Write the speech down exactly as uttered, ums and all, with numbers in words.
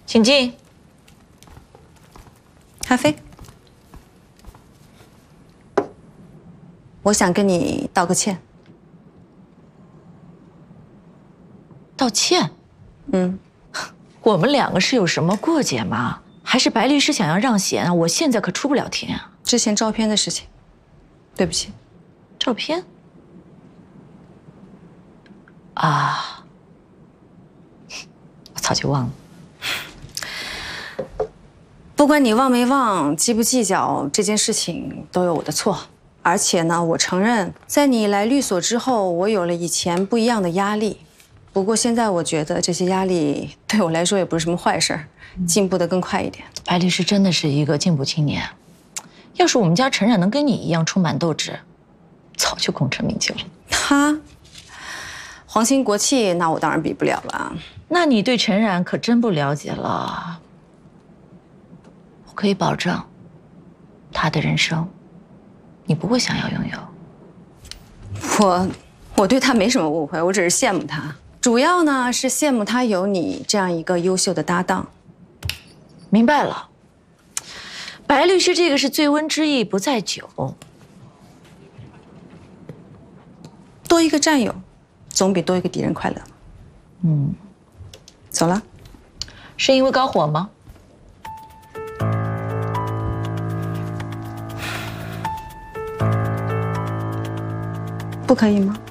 请进。 咖啡。我想跟你道个歉。 道歉？ 嗯， 我们两个是有什么过节吗？还是白律师想要让贤啊？我现在可出不了庭啊。 之前照片的事情，对不起。 照片？啊，我早就忘了。 不管你忘没忘、记不计较，这件事情都有我的错。而且呢，我承认，在你来律所之后，我有了以前不一样的压力。不过现在我觉得这些压力对我来说也不是什么坏事儿，进步得更快一点。 白律师真的是一个进步青年。要是我们家陈冉能跟你一样充满斗志，早就功成名就了。 他皇亲国戚，那我当然比不了了。 那你对陈冉可真不了解了。我可以保证，他的人生，你不会想要拥有。 我我对他没什么误会，我只是羡慕他。主要呢是羡慕他有你这样一个优秀的搭档。 明白了，白律师这个是醉翁之意不在酒， 多一个战友，总比多一个敌人快乐。 嗯， 走了。 是因为高火吗？ 不可以吗？